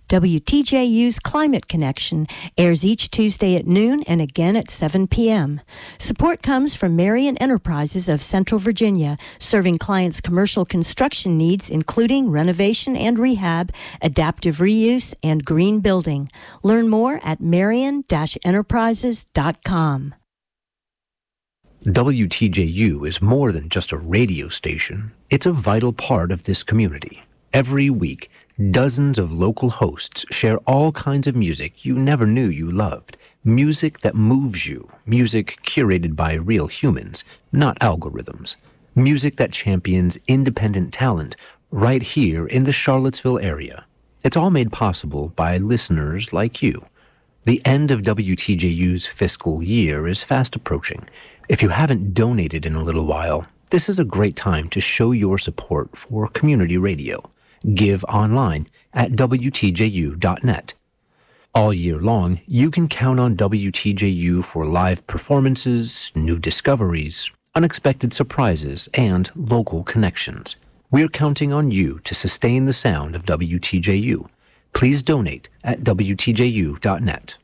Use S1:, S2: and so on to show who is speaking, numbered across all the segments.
S1: WTJU's Climate Connection airs each Tuesday at noon and again at 7 p.m. Support comes from Marion Enterprises of Central Virginia, serving clients' commercial construction needs, including renovation and rehab, adaptive reuse, and green building. Learn more at marion-enterprises.com.
S2: WTJU is more than just a radio station. It's a vital part of this community. Every week, dozens of local hosts share all kinds of music you never knew you loved. Music that moves you. Music curated by real humans, not algorithms. Music that champions independent talent right here in the Charlottesville area. It's all made possible by listeners like you. The end of WTJU's fiscal year is fast approaching. If you haven't donated in a little while, this is a great time to show your support for community radio. Give online at WTJU.net. All year long, you can count on WTJU for live performances, new discoveries, unexpected surprises, and local connections. We're counting on you to sustain the sound of WTJU. Please donate at WTJU.net.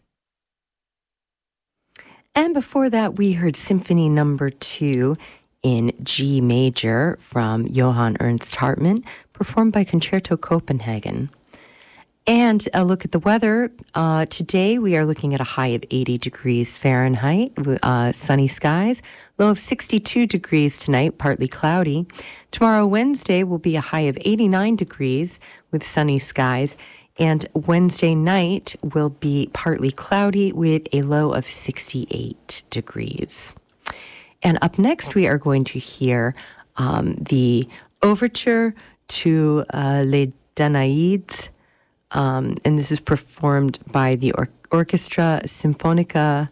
S1: And before that, we heard Symphony Number 2 in G major from Johann Ernst Hartmann, performed by Concerto Copenhagen. And a look at the weather. Today we are looking at a high of 80 degrees Fahrenheit, sunny skies, low of 62 degrees tonight, partly cloudy. Tomorrow, Wednesday, will be a high of 89 degrees with sunny skies. And Wednesday night will be partly cloudy with a low of 68 degrees. And up next, we are going to hear the overture to Les Danaïdes, and this is performed by the Orchestra Sinfonica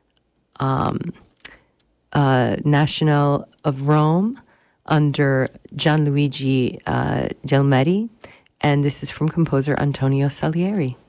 S1: National of Rome under Gianluigi Gelmetti, and this is from composer Antonio Salieri.